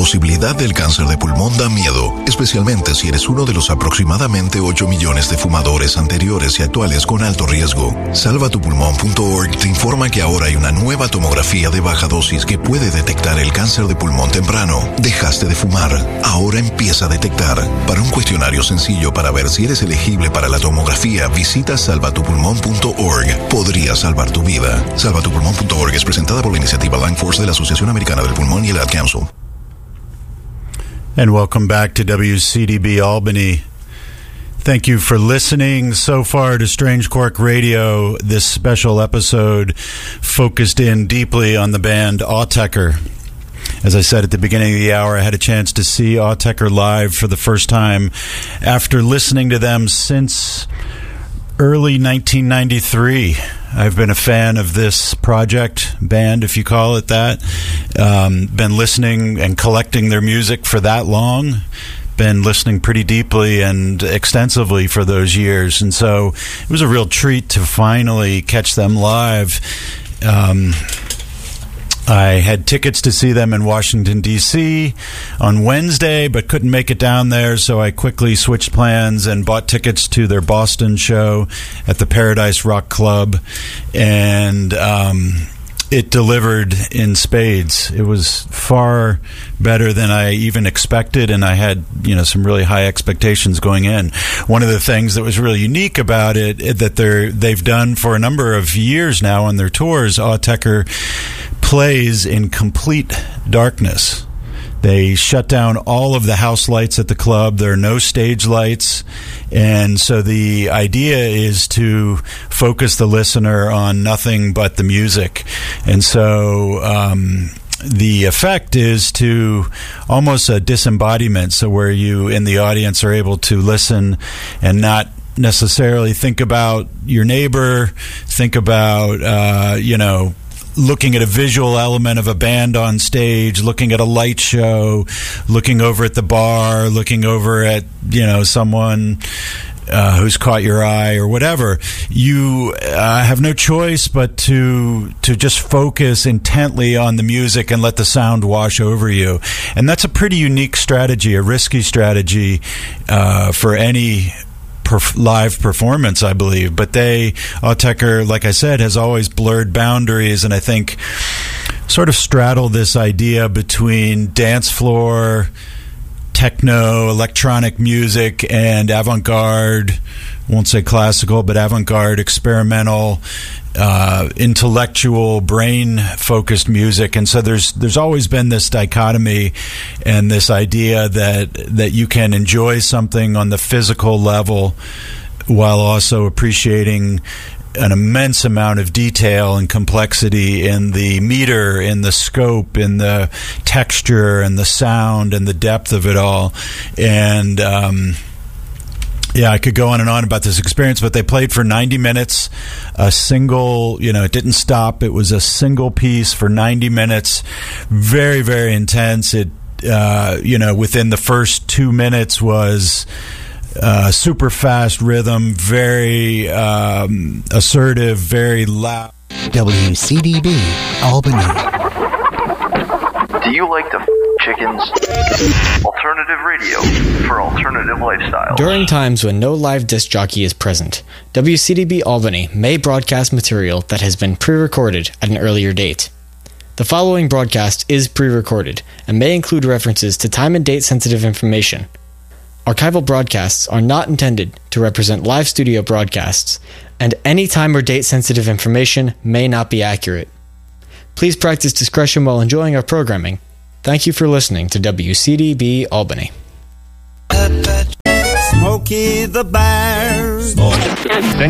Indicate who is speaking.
Speaker 1: posibilidad del cáncer de pulmón da miedo, especialmente si eres uno de los aproximadamente 8 millones de fumadores anteriores y actuales con alto riesgo. Salvatupulmón.org te informa que ahora hay una nueva tomografía de baja dosis que puede detectar el cáncer de pulmón temprano. Dejaste de fumar, ahora empieza a detectar. Para un cuestionario sencillo para ver si eres elegible para la tomografía, visita salvatupulmón.org. Podría salvar tu vida. Salvatupulmón.org es presentada por la iniciativa Lung Force de la Asociación Americana del Pulmón y el Ad Council.
Speaker 2: And welcome back to WCDB Albany. Thank you for listening so far to Strange Quark Radio, this special episode focused in deeply on the band Autechre. As I said at the beginning of the hour, I had a chance to see Autechre live for the first time after listening to them since early 1993. I've been a fan of this project, band, if you call it that. Been listening and collecting their music for that long. Been listening pretty deeply and extensively for those years. And so it was a real treat to finally catch them live. I had tickets to see them in Washington, D.C. on Wednesday, but couldn't make it down there, so I quickly switched plans and bought tickets to their Boston show at the Paradise Rock Club, and it delivered in spades. It was far better than I even expected, and I had, some really high expectations going in. One of the things that was really unique about it that they've done for a number of years now on their tours, Autechre plays in complete darkness. They shut down all of the house lights at the club. There are no stage lights. And so the idea is to focus the listener on nothing but the music. And so the effect is to almost a disembodiment, so where you in the audience are able to listen and not necessarily think about your neighbor, think about, looking at a visual element of a band on stage, looking at a light show, looking over at the bar, looking over at, someone who's caught your eye or whatever. You have no choice but to just focus intently on the music and let the sound wash over you. And that's a pretty unique strategy, a risky strategy for any live performance, I believe. But Autechre, like I said, has always blurred boundaries, and I think sort of straddled this idea between dance floor, techno, electronic music, and avant-garde, won't say classical, but avant-garde, experimental, intellectual, brain-focused music. And so there's always been this dichotomy and this idea that you can enjoy something on the physical level while also appreciating an immense amount of detail and complexity in the meter, in the scope, in the texture, and the sound, and the depth of it all. And I could go on and on about this experience, but they played for 90 minutes, a single, it didn't stop. It was a single piece for 90 minutes, very, very intense. It, within the first 2 minutes was super fast rhythm, very assertive, very loud.
Speaker 3: WCDB, Albany.
Speaker 4: Do you like to chickens? Alternative radio for alternative lifestyles.
Speaker 5: During times when no live disc jockey is present, WCDB Albany may broadcast material that has been pre-recorded at an earlier date. The following broadcast is pre-recorded and may include references to time and date sensitive information. Archival broadcasts are not intended to represent live studio broadcasts, and any time or date sensitive information may not be accurate. Please practice discretion while enjoying our programming. Thank you for listening to WCDB Albany.
Speaker 6: Smokey the Bear.